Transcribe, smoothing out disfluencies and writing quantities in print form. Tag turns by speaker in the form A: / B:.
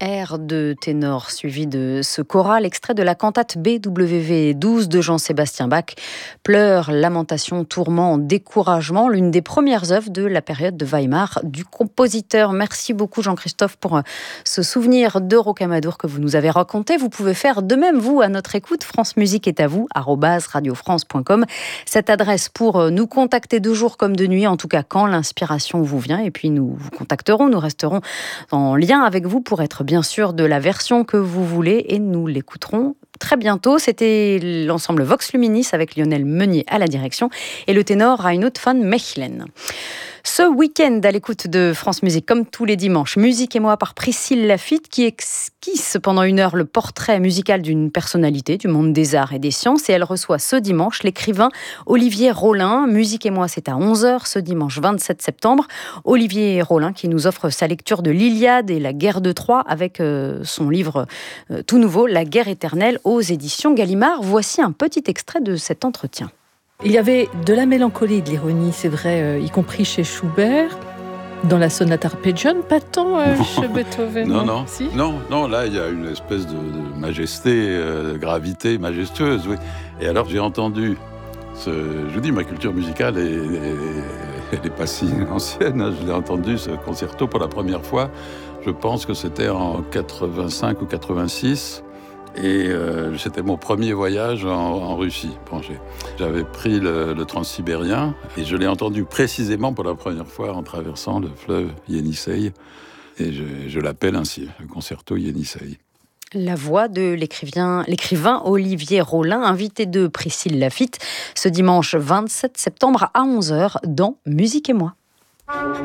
A: Air de ténor suivi de ce choral, extrait de la cantate BWV 12 de Jean-Sébastien Bach. Pleurs, lamentations, tourments, découragement, l'une des premières œuvres de la période de Weimar du compositeur. Merci beaucoup Jean-Christophe pour ce souvenir de Rocamadour que vous nous avez raconté. Vous pouvez faire de même, vous, à notre écoute. France Musique est à vous, @radiofrance.com. Cette adresse pour nous contacter de jour comme de nuit, en tout cas quand l'inspiration vous vient. Et puis nous vous contacterons, nous resterons en lien avec vous pour être bien sûr de la version que vous voulez et nous l'écouterons très bientôt. C'était l'ensemble Vox Luminis avec Lionel Meunier à la direction et le ténor Reinhard van Mechelen. Ce week-end, à l'écoute de France Musique, comme tous les dimanches, Musique et moi par Priscille Laffitte qui esquisse pendant 1 heure le portrait musical d'une personnalité du monde des arts et des sciences. Et elle reçoit ce dimanche l'écrivain Olivier Rollin. Musique et moi, c'est à 11h ce dimanche 27 septembre. Olivier Rollin qui nous offre sa lecture de l'Iliade et la guerre de Troie avec son livre tout nouveau, La guerre éternelle, aux éditions Gallimard. Voici un petit extrait de cet entretien.
B: Il y avait de la mélancolie et de l'ironie, c'est vrai, y compris chez Schubert, dans la sonate arpeggione, pas tant chez Beethoven.
C: Non,
B: si
C: non, là il y a une espèce de majesté, de gravité majestueuse, oui. Et alors j'ai entendu, je vous dis, ma culture musicale elle n'est pas si ancienne, je l'ai entendu ce concerto pour la première fois, je pense que c'était en 85 ou 86. Et c'était mon premier voyage en Russie. Bon, j'avais pris le transsibérien et je l'ai entendu précisément pour la première fois en traversant le fleuve Yenisseï. Et je l'appelle ainsi, le concerto Yenisseï.
A: La voix de l'écrivain Olivier Rollin, invité de Priscille Laffitte, ce dimanche 27 septembre à 11h dans Musique et moi.